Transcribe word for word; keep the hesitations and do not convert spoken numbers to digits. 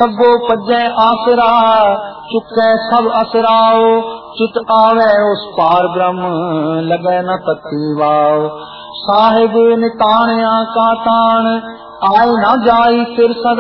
सगो पजै आसरा चुकै सब असराओ, चित आवे उस पार ब्रह्म लगे न पति वाओ। साहिब निताणिया का ताण आए न जाई फिर सदा,